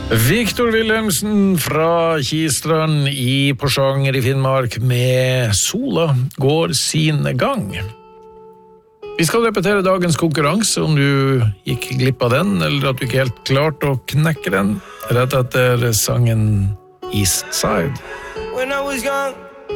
Victor Wilhelmsen fra Kistrand i Porsanger i Finnmark med Sola går sin gang. Vi skal repetere dagens konkurranse om du gikk glipp av den, eller at du ikke helt klarte å knekke den, rett etter sangen East Side. When I was young